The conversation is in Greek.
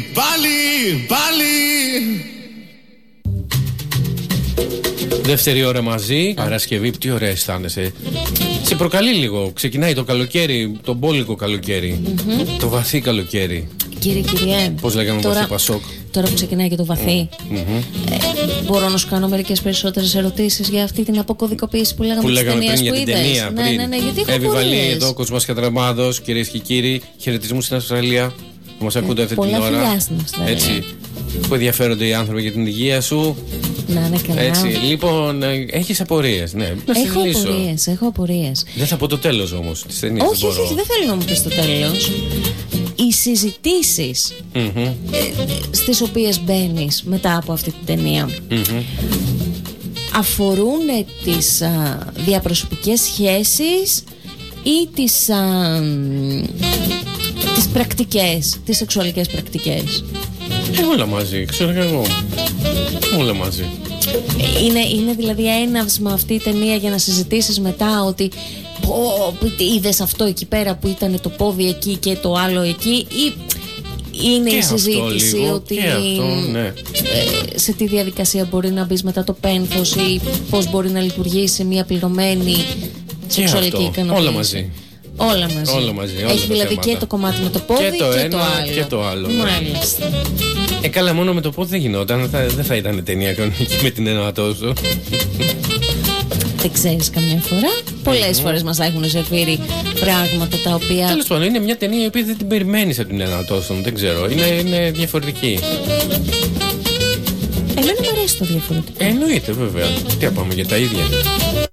Δεύτερη ώρα μαζί, Παρασκευή, τι ωραία αισθάνεσαι. Σε προκαλεί λίγο. Ξεκινάει το καλοκαίρι, το μπόλικο καλοκαίρι. Το βαθύ καλοκαίρι. Κυριέ. Πώς λέγαμε βαθύ Πασόκ. Τώρα που ξεκινάει και το βαθύ, μπορώ να σου κάνω μερικές περισσότερες ερωτήσεις για αυτή την αποκωδικοποίηση που λέγαμε πριν για την ταινία. Ναι, γιατί έχω Εβιβαλή εδώ, Κοσμάς Κατραμάδος, κυρίες και κύριοι, χαιρετισμούς στην Αυστραλία που μας ακούτε αυτή την ώρα. Πολλά φιλιά στην Αυστραλία. Έτσι, που ενδιαφέρονται οι άνθρωποι για την υγεία σου. Να είναι καλά. Έτσι, λοιπόν, έχεις απορίες, ναι. Έχω απορίες. Δεν θα πω το τέλος όμως της ταινίας. Όχι, δεν θέλω να μου πεις το τέλος. Οι συζητήσεις στις οποίες μπαίνεις μετά από αυτή την ταινία αφορούν τις διαπροσωπικές σχέσεις ή τις πρακτικές, τις σεξουαλικές πρακτικές? Όλα μαζί, ξέρω και εγώ. Όλα μαζί. Είναι δηλαδή έναυσμα αυτή η ταινία για να συζητήσεις μετά ότι είδες αυτό εκεί πέρα που ήταν το πόδι εκεί και το άλλο εκεί, ή είναι και η συζήτηση λίγο, ότι ναι. Σε τι διαδικασία μπορεί να μπεις μετά το πένθος ή πώς μπορεί να λειτουργήσει μια πληρωμένη σεξουαλική ικανοποίηση? Όλα μαζί. Έχει δηλαδή και το κομμάτι με το πόδι και το άλλο. Μάλιστα. Καλά, μόνο με το πόδι δεν γινόταν. Δεν θα ήταν ταινία κανονική με την εννοατόσο. Δεν ξέρεις καμιά φορά. Πολλές φορές μας έχουν σερβίρει πράγματα τα οποία. Τέλος πάντων, είναι μια ταινία η οποία δεν την περιμένεις από την εννοατόσο. Δεν ξέρω. Είναι διαφορετική. Εμένα μου αρέσει το διαφορετικό. Εννοείται, βέβαια. Τι να πάμε για τα ίδια.